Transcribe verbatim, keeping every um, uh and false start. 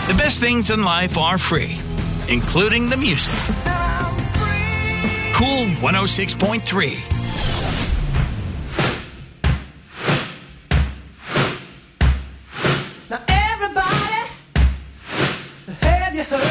The best things in life are free, including the music. Cool one oh six point three. Now everybody, have you heard?